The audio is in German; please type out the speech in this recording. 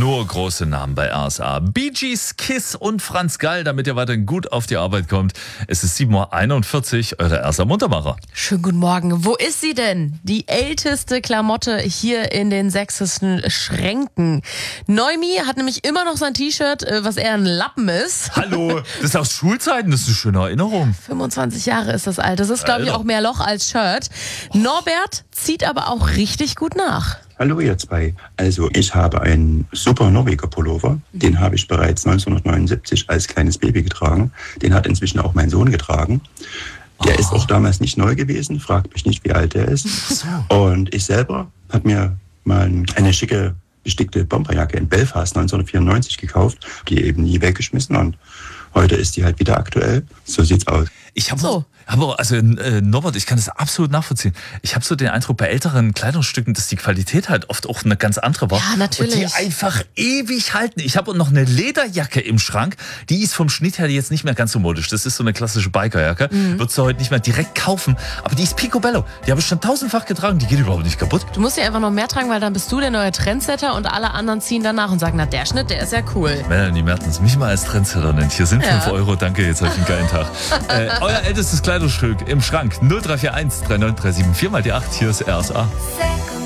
Nur große Namen bei RSA. Bee Gees, Kiss und Franz Gall, damit ihr weiterhin gut auf die Arbeit kommt. Es ist 7:41 Uhr, eure RSA Muntermacher. Schönen guten Morgen. Wo ist sie denn? Die älteste Klamotte hier in den sächsischen Schränken. Neumi hat nämlich immer noch sein T-Shirt, was eher ein Lappen ist. Hallo, das ist aus Schulzeiten, das ist eine schöne Erinnerung. 25 Jahre ist das alt. Das ist, glaube ich, auch mehr Loch als Shirt. Norbert zieht aber auch richtig gut nach. Hallo ihr zwei. Also ich habe einen super Norweger Pullover. Den habe ich bereits 1979 als kleines Baby getragen. Den hat inzwischen auch mein Sohn getragen. Der ist auch damals nicht neu gewesen. Fragt mich nicht, wie alt der ist. Und ich selber habe mir mal eine schicke bestickte Bomberjacke in Belfast 1994 gekauft. Die eben nie weggeschmissen und heute ist die halt wieder aktuell. So sieht's aus. Norbert, ich kann das absolut nachvollziehen. Ich habe so den Eindruck bei älteren Kleidungsstücken, dass die Qualität halt oft auch eine ganz andere war. Ja, natürlich. Und die einfach ewig halten. Ich habe noch eine Lederjacke im Schrank, die ist vom Schnitt her jetzt nicht mehr ganz so modisch. Das ist so eine klassische Bikerjacke. Würdest du heute nicht mehr direkt kaufen, aber die ist picobello. Die habe ich schon tausendfach getragen, die geht überhaupt nicht kaputt. Du musst ja einfach noch mehr tragen, weil dann bist du der neue Trendsetter und alle anderen ziehen danach und sagen, na der Schnitt, der ist ja cool. Melanie Mertens, mich mal als Trendsetter nennt. Hier sind 5 Euro, danke, jetzt habe ich einen geilen Tag. Euer ältestes Kleidungsstück im Schrank 0341 3937 4 mal die 8, hier ist RSA.